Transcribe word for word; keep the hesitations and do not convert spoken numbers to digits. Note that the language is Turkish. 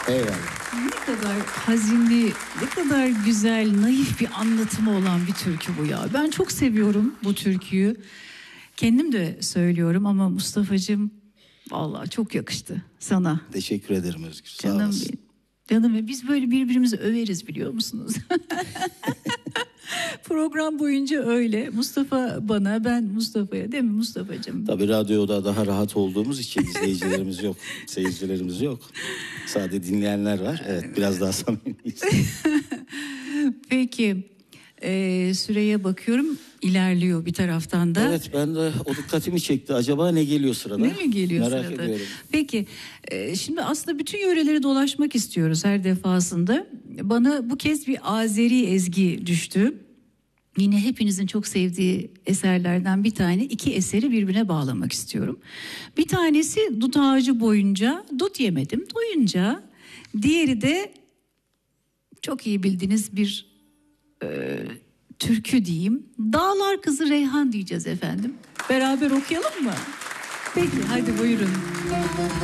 Eyvallah. Ne kadar hazinli, ne kadar güzel, naif bir anlatımı olan bir türkü bu ya. Ben çok seviyorum bu türküyü. Kendim de söylüyorum ama Mustafa'cığım vallahi çok yakıştı sana. Teşekkür ederim Özgür. Sağ Canım olasın. benim. Canım benim. Biz böyle birbirimizi överiz biliyor musunuz? Program boyunca öyle. Mustafa bana, ben Mustafa'ya, değil mi Mustafa'cığım? Tabii radyoda daha rahat olduğumuz için izleyicilerimiz yok, seyircilerimiz yok. Sadece dinleyenler var. Evet, biraz daha samimiyiz. Peki, e, süreye bakıyorum, ilerliyor bir taraftan da. Evet, ben de o dikkatimi çekti. Acaba ne geliyor sırada? Ne mi geliyor Merak sırada? ediyorum. Peki, e, şimdi aslında bütün yöreleri dolaşmak istiyoruz her defasında. Bana bu kez bir Azeri ezgi düştü. Yine hepinizin çok sevdiği eserlerden bir tane, iki eseri birbirine bağlamak istiyorum. Bir tanesi dut ağacı boyunca, dut yemedim doyunca. Diğeri de çok iyi bildiğiniz bir e, türkü diyeyim. Dağlar Kızı Reyhan diyeceğiz efendim. Beraber okuyalım mı? Peki hadi buyurun.